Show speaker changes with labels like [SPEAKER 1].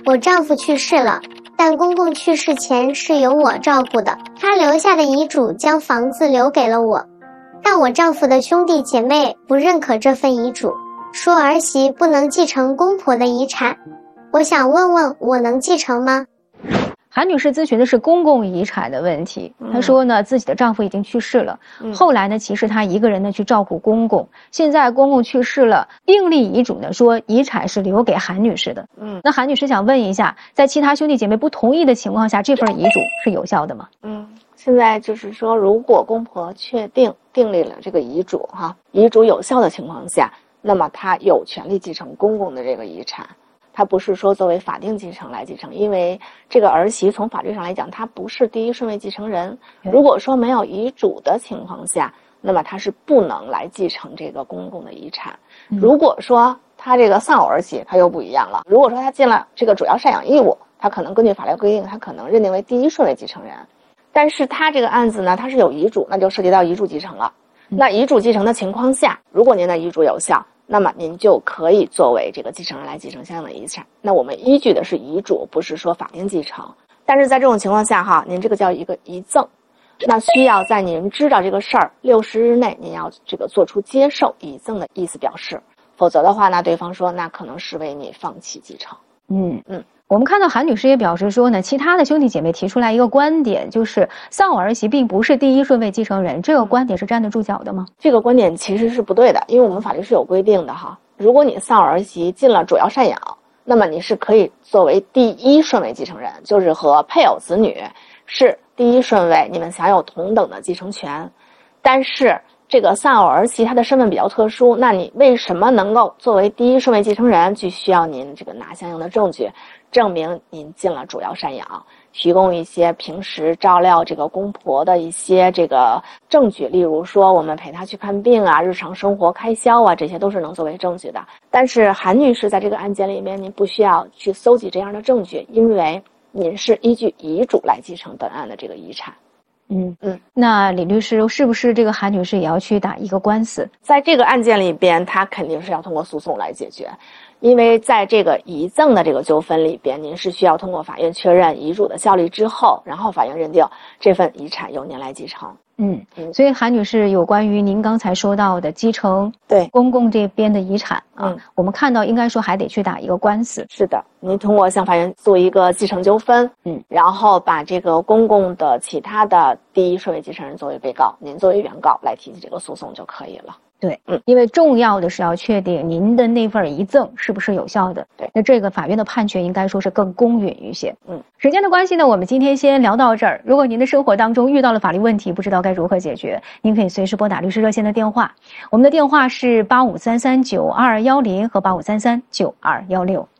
[SPEAKER 1] 我丈夫去世了，但公公去世前是由我照顾的，他留下的遗嘱将房子留给了我，但我丈夫的兄弟姐妹不认可这份遗嘱，说儿媳不能继承公婆的遗产。我想问问，我能继承吗？
[SPEAKER 2] 韩女士咨询的是公共遗产的问题。她说呢，自己的丈夫已经去世了，后来呢，其实她一个人呢去照顾公公。现在公公去世了，订立遗嘱呢说遗产是留给韩女士的。那韩女士想问一下，在其他兄弟姐妹不同意的情况下，这份遗嘱是有效的吗？
[SPEAKER 3] 现在就是说，如果公婆确定订立了这个遗嘱遗嘱有效的情况下，那么他有权利继承公公的这个遗产。他不是说作为法定继承来继承，因为这个儿媳从法律上来讲，她不是第一顺位继承人。如果说没有遗嘱的情况下，那么她是不能来继承这个公公的遗产。如果说她这个丧偶儿媳，她又不一样了。如果说她尽了这个主要赡养义务，她可能根据法律规定，她可能认定为第一顺位继承人。但是她这个案子呢，她是有遗嘱，那就涉及到遗嘱继承了。那遗嘱继承的情况下，如果您的遗嘱有效，那么您就可以作为这个继承人来继承相应的遗产。那我们依据的是遗嘱，不是说法定继承。但是在这种情况下您这个叫一个遗赠，那需要在您知道这个事儿60日内，您要这个做出接受遗赠的意思表示，否则的话呢，对方说那可能视为你放弃继承。
[SPEAKER 2] 我们看到韩女士也表示说呢，其他的兄弟姐妹提出来一个观点，就是丧偶儿媳并不是第一顺位继承人，这个观点是站得住脚的吗？
[SPEAKER 3] 这个观点其实是不对的，因为我们法律是有规定的如果你丧偶儿媳尽了主要赡养，那么你是可以作为第一顺位继承人，就是和配偶子女是第一顺位，你们享有同等的继承权。但是这个丧偶儿媳她的身份比较特殊，那你为什么能够作为第一顺位继承人，就需要您这个拿相应的证据，证明您尽了主要赡养，提供一些平时照料这个公婆的一些这个证据，例如说我们陪她去看病日常生活开销这些都是能作为证据的。但是韩女士在这个案件里面，您不需要去搜集这样的证据，因为您是依据遗嘱来继承本案的这个遗产。
[SPEAKER 2] 那李律师，是不是这个韩女士也要去打一个官司？
[SPEAKER 3] 在这个案件里边，她肯定是要通过诉讼来解决，因为在这个遗赠的这个纠纷里边，您是需要通过法院确认遗嘱的效力之后，然后法院认定这份遗产由您来继承。
[SPEAKER 2] 所以韩女士，有关于您刚才说到的继承
[SPEAKER 3] 对
[SPEAKER 2] 公公这边的遗产我们看到应该说还得去打一个官司。
[SPEAKER 3] 是的，您通过向法院做一个继承纠纷，然后把这个公公的其他的第一顺位继承人作为被告，您作为原告来提起这个诉讼就可以了。
[SPEAKER 2] 对，因为重要的是要确定您的那份遗赠是不是有效的。
[SPEAKER 3] 对，
[SPEAKER 2] 那这个法院的判决应该说是更公允一些。时间的关系呢，我们今天先聊到这儿。如果您的生活当中遇到了法律问题，不知道该如何解决，您可以随时拨打律师热线的电话，我们的电话是85339210和85339216。